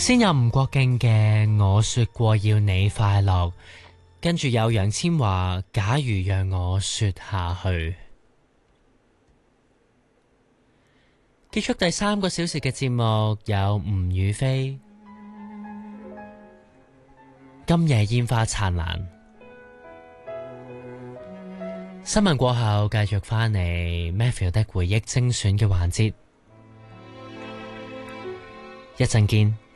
先有吳國敬嘅我說過要你快樂，跟住有楊千嬅假如讓我說下去。結束第3個小時嘅節目，有吳雨霏今夜煙花燦爛。新聞過後繼續返嚟 Matthew 的回憶精選嘅環節，一陣見。